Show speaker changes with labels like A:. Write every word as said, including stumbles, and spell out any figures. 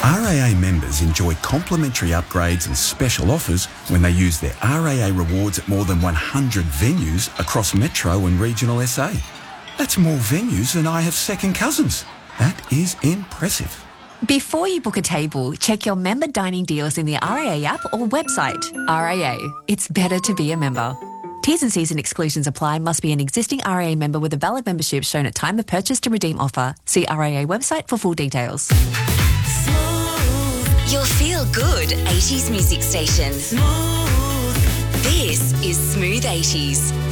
A: R A A members enjoy complimentary upgrades and special offers when they use their R A A rewards at more than one hundred venues across Metro and regional S A. That's more venues than I have second cousins. That is impressive.
B: Before you book a table, check your member dining deals in the R A A app or website. R A A, it's better to be a member. T's and C's and exclusions apply. Must be an existing R A A member with a valid membership shown at time of purchase to redeem offer. See R A A website for full details.
C: Smooth. Your feel-good eighties music station. Smooth. This is Smooth eighties.